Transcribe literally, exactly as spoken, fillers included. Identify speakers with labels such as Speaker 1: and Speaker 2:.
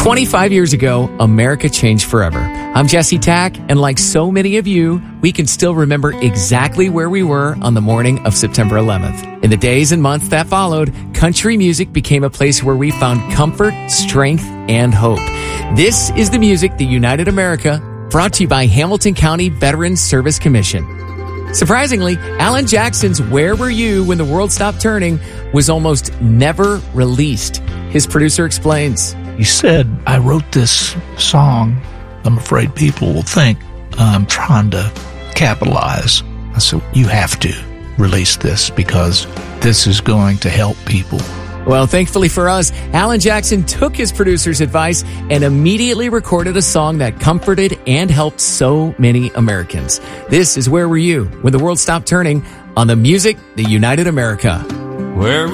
Speaker 1: twenty-five years ago, America changed forever. I'm Jesse Tack, and like so many of you, we can still remember exactly where we were on the morning of September eleventh. In the days and months that followed, country music became a place where we found comfort, strength, and hope. This is the music that united America, brought to you by Hamilton County Veterans Service Commission. Surprisingly, Alan Jackson's Where Were You When the World Stopped Turning was almost never released. His producer explains.
Speaker 2: He said, I wrote this song. I'm afraid people will think I'm trying to capitalize. I said, you have to release this because this is going to help people.
Speaker 1: Well, thankfully for us, Alan Jackson took his producer's advice and immediately recorded a song that comforted and helped so many Americans. This is Where Were You When the World Stopped Turning on the music that united America.
Speaker 3: Where